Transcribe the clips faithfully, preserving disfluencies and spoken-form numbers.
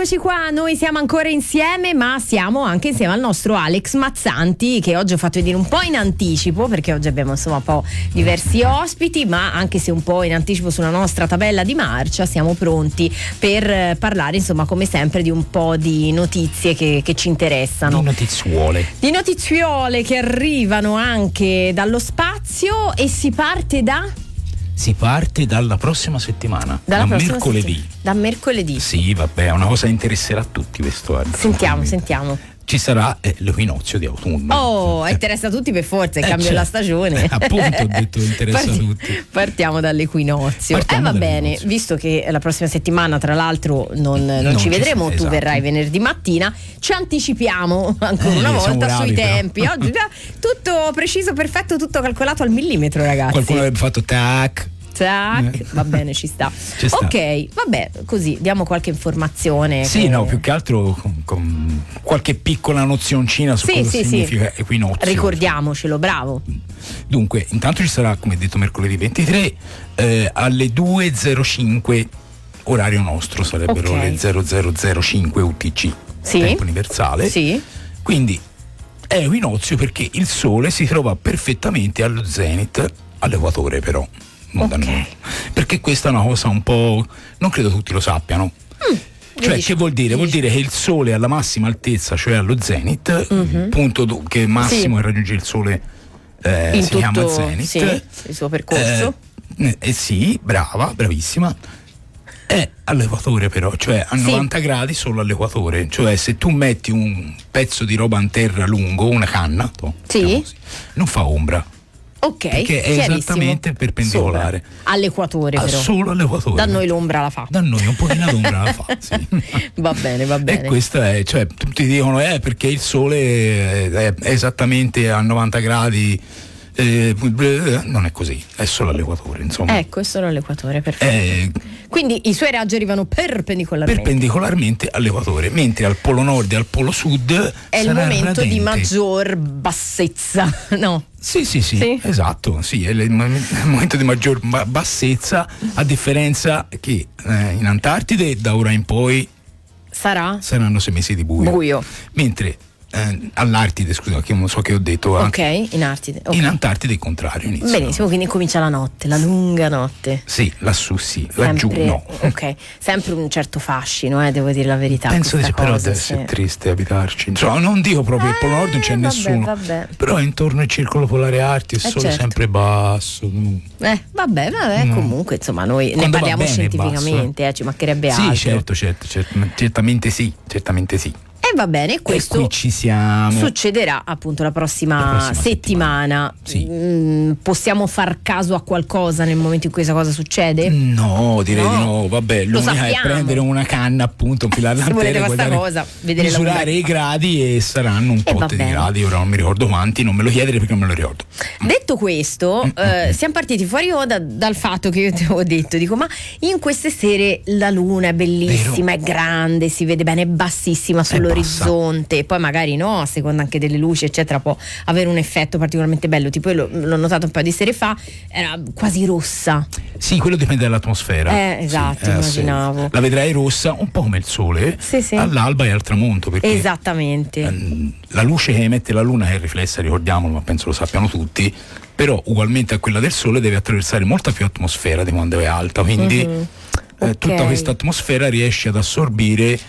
Eccoci qua, noi siamo ancora insieme, ma siamo anche insieme al nostro Alex Mazzanti, che oggi ho fatto vedere un po' in anticipo, perché oggi abbiamo insomma un po' diversi ospiti, ma anche se un po' in anticipo sulla nostra tabella di marcia, siamo pronti per parlare insomma come sempre di un po' di notizie che, che ci interessano. Di notiziuole. Di notiziuole che arrivano anche dallo spazio, e si parte da... Si parte dalla prossima settimana, Dalla da prossima mercoledì. settimana. Da mercoledì. Sì, vabbè, è una cosa che interesserà a tutti questo. Guarda. Sentiamo, sentiamo. Ci sarà eh, l'equinozio di autunno. Oh, eh. interessa a tutti per forza, il eh, cambio certo. della stagione. Eh, appunto, ho detto interessa Parti- a tutti. Partiamo dall'equinozio. Partiamo eh va dall'equinozio. bene, visto che la prossima settimana tra l'altro non, non, Non ci ci vedremo, sia, tu esatto. verrai venerdì mattina, ci anticipiamo ancora Eh, una siamo volta bravi, sui però. tempi. Oggi già tutto preciso, perfetto, tutto calcolato al millimetro, ragazzi. Qualcuno avrebbe fatto tac. Tac, va bene, ci sta. Ci sta. Ok, vabbè, così diamo qualche informazione. Sì, che- no, più che altro con, con qualche piccola nozioncina su Sì, cosa sì, sì. significa equinozio. Ricordiamocelo, bravo. Dunque, intanto ci sarà, come detto, mercoledì ventitré eh, alle due e zero cinque orario nostro, sarebbero Ok. le zero zero zero cinque U T C, Sì. tempo universale. Sì. Quindi è equinozio perché il Sole si trova perfettamente allo zenith, all'equatore però, non da Ok. noi. Perché questa è una cosa un po', non credo tutti lo sappiano. Mm, Cioè, dici- che vuol dire? Vuol dici- dire che il Sole alla massima altezza, cioè allo zenith, Mhm. punto do- che massimo Sì. è raggiungere il Sole, eh, In si tutto, chiama zenith. sì, il suo percorso. Eh, eh, sì, brava, bravissima. È all'equatore però, cioè a Sì. novanta gradi solo all'equatore. Cioè se tu metti un pezzo di roba in terra lungo, una canna, to, Sì. diciamo così, non fa ombra. Ok, Perché è chiarissimo. esattamente perpendicolare. Sopra, all'equatore Ah, però. solo all'equatore. Da noi l'ombra la fa. Da noi un pochino d'ombra la fa, sì. Va bene, va bene. E questa è, cioè, tutti dicono eh perché il sole è, è esattamente a novanta gradi, eh, non è così, è solo all'equatore, insomma. Ecco, è solo all'equatore, perfetto. È Quindi i suoi raggi arrivano perpendicolarmente. perpendicolarmente all'equatore, mentre al polo nord e al polo sud È il sarà momento di radente. maggior bassezza, no? Sì, sì, sì, Sì? esatto, sì, è il il momento di maggior ba- bassezza, a differenza che eh, in Antartide da ora in poi Sarà saranno sei mesi di buio. buio. Mentre eh, all'Artide, scusa, che non so che ho detto, anche Ok, in Artide. ok. in Antartide il contrario inizia. Benissimo, quindi comincia la notte, la lunga notte. Sì, lassù sì, laggiù Sempre, no. ok, sempre un certo fascino, eh, devo dire la verità. Penso questa che però cosa, deve sì. essere triste abitarci. Insomma, non dico proprio il Polo Nord, non c'è Eh, vabbè, nessuno. vabbè. Però intorno al circolo polare artico il Eh, sole è certo. sempre basso. Eh, vabbè, vabbè, No. comunque insomma noi ne Quando va parliamo bene, scientificamente, eh, ci mancherebbe Sì, altro. certo, certo, certo, certamente sì, certamente sì. E va bene, questo E qui ci siamo. succederà appunto la prossima, La prossima settimana. settimana. Sì. Mm, possiamo far caso a qualcosa nel momento in cui questa cosa succede? No, direi No. di no. Vabbè, Lo l'unica è sappiamo. prendere una canna, appunto, infilare Se volete l'antenna, questa guardare- cosa, vedere la misurare i gradi e saranno un E va tot di bene. gradi. Ora non mi ricordo quanti, non me lo chiedere perché non me lo ricordo. Detto questo, eh, siamo partiti fuori onda dal fatto che io ti avevo detto, dico, ma in queste sere la luna è bellissima, è grande, si vede bene, è bassissima sull'orizzonte, e poi magari no, a seconda anche delle luci eccetera può avere un effetto particolarmente bello, tipo io l'ho, l'ho notato un paio di sere fa, era quasi rossa. Sì, quello dipende dall'atmosfera. Eh, esatto, Sì, immaginavo. sì. La vedrai rossa, un po' come il sole, Sì, sì. all'alba e al tramonto. Perché Esattamente. ehm, la luce che emette la luna è riflessa, ricordiamolo, ma penso lo sappiano tutti, però ugualmente a quella del sole deve attraversare molta più atmosfera di quando è alta, quindi Mhm. eh, Ok. tutta questa atmosfera riesce ad assorbire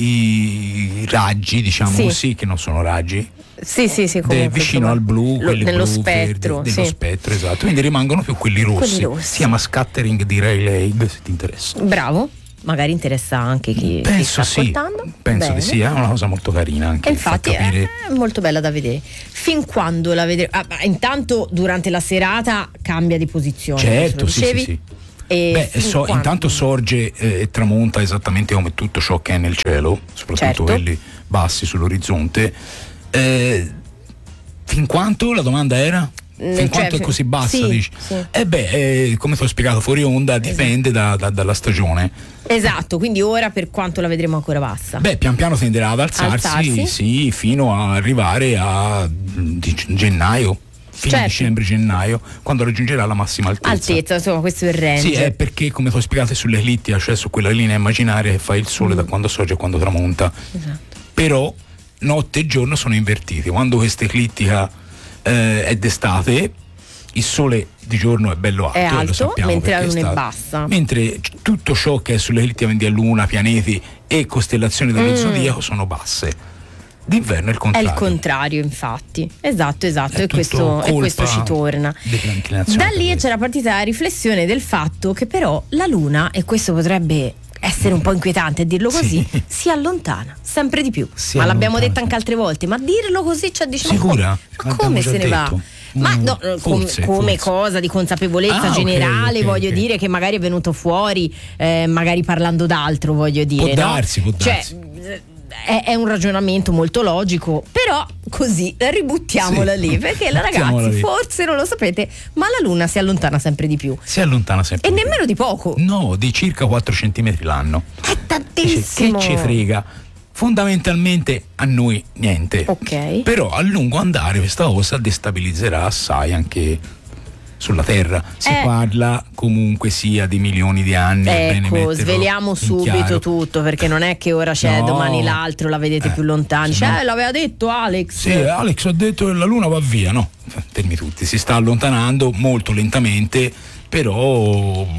i raggi, diciamo Sì. così, che non sono raggi, Sì, sì, sì, de- comunque, vicino insomma, al blu, lo- quelli nello blu, spettro, verdi, dello sì. spettro, esatto, quindi rimangono più quelli rossi. Quelli rossi. Si chiama scattering di Rayleigh, se ti interessa. Bravo, magari interessa anche chi, chi Penso sta sì, ascoltando. penso Bene. di sì, è una cosa molto carina anche. E infatti fa capire. è molto bella da vedere. Fin quando la vedremo? Ah, ma intanto durante la serata cambia di posizione. Certo, lo sì, dicevi? sì, sì. E Beh, fin so- quando? intanto sorge eh, e tramonta esattamente come tutto ciò che è nel cielo, soprattutto Certo. quelli bassi sull'orizzonte. Eh, fin quanto la domanda era? Mm, Fin cioè, quanto è fi- così bassa, sì, dici? sì. Eh beh, eh, come ti ho spiegato fuori onda, dipende da- da- dalla stagione. Esatto, quindi ora per quanto la vedremo ancora bassa. Beh, pian piano tenderà ad alzarsi, Alzarsi? sì, fino a arrivare a mm, di- gennaio. fine certo. dicembre-gennaio, quando raggiungerà la massima altezza. Altezza, insomma, questo è il range. Sì, è perché, come ti ho spiegato, sull'eclittica, cioè su quella linea immaginaria che fa il sole mm. da quando sorge a quando tramonta. Esatto. Però notte e giorno sono invertiti. Quando questa eclittica eh, è d'estate, il sole di giorno è bello alto, è alto, lo sappiamo, mentre la luna sta... è bassa. Mentre tutto ciò che è sull'eclittica di Luna, pianeti e costellazioni dello mm. zodiaco sono basse. D'inverno è il contrario. È il contrario, infatti. Esatto, esatto, e questo, e questo ci torna. Da lì c'era partita la riflessione del fatto che però la luna, e questo potrebbe essere un po' inquietante a dirlo così, sì. si allontana sempre di più. Si ma l'abbiamo detto anche altre volte, ma dirlo così, cioè diciamo, sicura? Ma come se ne detto. va? Ma no, forse, com, come forse. cosa di consapevolezza ah, generale, okay, okay, voglio okay. dire, che magari è venuto fuori, eh, magari parlando d'altro, voglio dire. Può no? darsi, può cioè, darsi. È, è un ragionamento molto logico, però così ributtiamola sì. lì, perché la ragazzi lì. Forse non lo sapete, ma la luna si allontana sempre di più. Si allontana sempre e di nemmeno più. di poco. No, di circa quattro centimetri l'anno. È tantissimo. Che ci frega? Fondamentalmente a noi niente. Ok. Però a lungo andare questa cosa destabilizzerà assai anche sulla Terra. Si eh. parla comunque sia di milioni di anni. Ecco, sveliamo subito chiaro. tutto, perché non è che ora c'è no. domani l'altro, la vedete eh. più lontani. Sì, cioè, no. l'aveva detto Alex. Sì, Alex ha detto che la Luna va via, no? Fermi tutti, si sta allontanando molto lentamente, però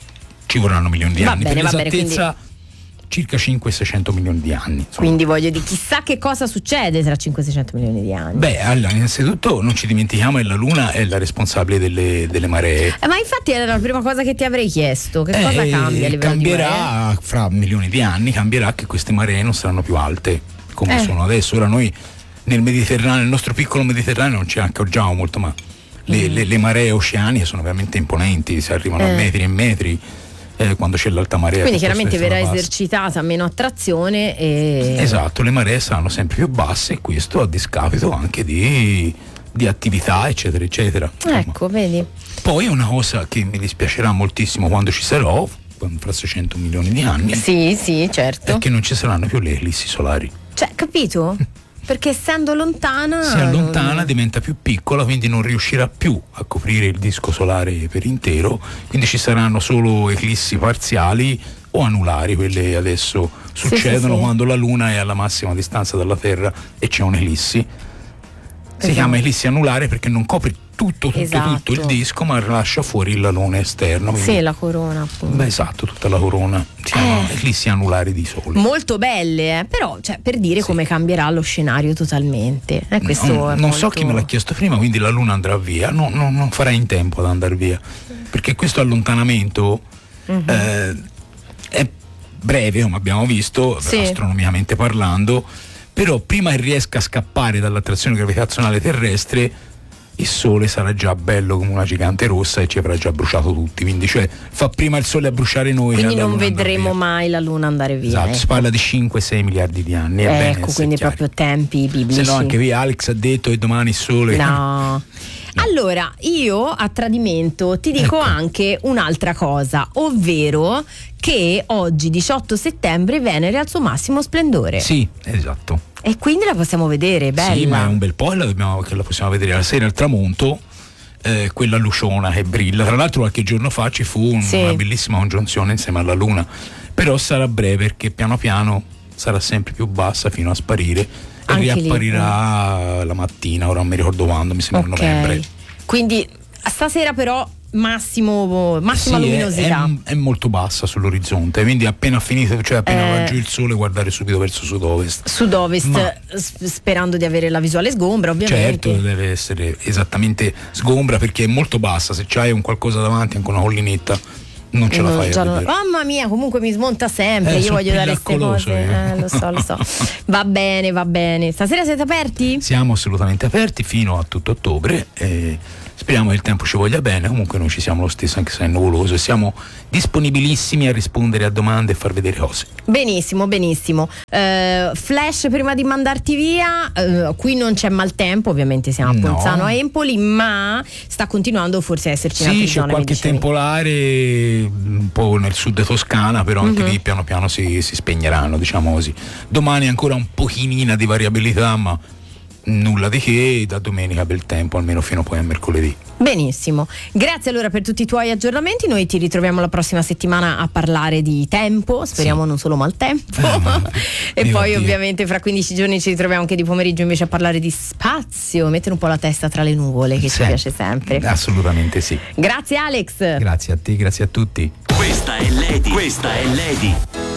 ci vorranno milioni di va anni. Bene, per va l'esattezza bene, quindi... circa cinquecento seicento milioni di anni. Insomma. Quindi voglio dire, chissà che cosa succede tra cinquecento seicento milioni di anni. Beh, allora, innanzitutto non ci dimentichiamo che la Luna è la responsabile delle, delle maree. Eh, ma infatti era la prima cosa che ti avrei chiesto. Che eh, cosa cambia a livello cambierà, di maree? Fra milioni di anni cambierà che queste maree non saranno più alte come eh. sono adesso. Ora noi nel Mediterraneo, nel nostro piccolo Mediterraneo non ci accorgiamo molto, ma le, mm. le, le maree oceaniche sono veramente imponenti, si arrivano eh. a metri e metri. Eh, quando c'è l'alta marea, quindi chiaramente verrà esercitata meno attrazione e... esatto, le maree saranno sempre più basse e questo a discapito anche di, di attività eccetera eccetera. Ecco, vedi. Poi una cosa che mi dispiacerà moltissimo quando ci sarò, fra seicento milioni di anni, sì sì certo, è che non ci saranno più le ellissi solari. Cioè, capito? Perché essendo lontana si allontana, non... diventa più piccola, quindi non riuscirà più a coprire il disco solare per intero, quindi ci saranno solo eclissi parziali o anulari, quelle adesso succedono sì, sì, quando sì. la Luna è alla massima distanza dalla Terra e c'è un'ellissi. Si esatto. chiama ellissi anulare perché non copre tutto, tutto, esatto. tutto il disco, ma lascia fuori il l'alone esterno. Quindi... sì, la corona appunto. Beh, esatto, tutta la corona. Si chiama eh. ellissi anulari di Sole. Molto belle, eh? Però cioè, per dire sì. come cambierà lo scenario totalmente. Eh, questo non è non molto... so chi me l'ha chiesto prima, quindi la Luna andrà via. No, no, non farà in tempo ad andare via. Perché questo allontanamento uh-huh. eh, è breve, come abbiamo visto, sì. astronomicamente parlando. Però prima che riesca a scappare dall'attrazione gravitazionale terrestre, il Sole sarà già bello come una gigante rossa e ci avrà già bruciato tutti, quindi cioè fa prima il Sole a bruciare noi. Quindi non vedremo mai la Luna andare via. Esatto, ecco. si parla di cinque sei miliardi di anni. Ecco, bene, quindi proprio tempi biblici. Se no anche qui Alex ha detto che domani il Sole... No... no. Allora, io a tradimento ti dico ecco. anche un'altra cosa, ovvero che oggi diciotto settembre Venere è al suo massimo splendore. Sì, esatto. E quindi la possiamo vedere, bella. Sì, ma è un bel po' la, dobbiamo, che la possiamo vedere la sera al tramonto, eh, quella luciona che brilla. Tra l'altro qualche giorno fa ci fu un, sì. una bellissima congiunzione insieme alla Luna, però sarà breve perché piano piano sarà sempre più bassa fino a sparire e anche riapparirà lì. La mattina, ora non mi ricordo quando, mi sembra okay. novembre. Quindi stasera però massimo massima sì, luminosità è, è, è molto bassa sull'orizzonte, quindi appena finito, cioè appena eh, va giù il sole, guardare subito verso sud-ovest sud-ovest Ma, sperando di avere la visuale sgombra, ovviamente. Certo, deve essere esattamente sgombra perché è molto bassa, se c'hai un qualcosa davanti, anche una collinetta, non ce la fai a vedere. Mamma mia, comunque mi smonta sempre, eh, io voglio dare queste cose eh, lo so, lo so. Va bene, va bene. Stasera siete aperti? Siamo assolutamente aperti fino a tutto ottobre e speriamo che il tempo ci voglia bene. Comunque noi ci siamo lo stesso, anche se è nuvoloso, e siamo disponibilissimi a rispondere a domande e far vedere cose. Benissimo, benissimo. Uh, flash prima di mandarti via, uh, qui non c'è maltempo, ovviamente siamo a Ponzano, no. a Empoli, ma sta continuando forse a esserci in sì, altre zone. Sì, c'è qualche temporale un po' nel sud Toscana, però anche mm-hmm. lì piano piano si, si spegneranno, diciamo così. Domani ancora un pochino di variabilità, ma nulla di che, da domenica bel tempo, almeno fino poi a mercoledì. Benissimo, grazie allora per tutti i tuoi aggiornamenti. Noi ti ritroviamo la prossima settimana a parlare di tempo, speriamo sì. non solo maltempo. Eh, ma, e poi Dio. Ovviamente fra quindici giorni ci ritroviamo anche di pomeriggio invece a parlare di spazio, mettere un po' la testa tra le nuvole, che sì. ci piace sempre. Assolutamente sì. Grazie Alex. Grazie a te, grazie a tutti. Questa è Lady, questa è Lady.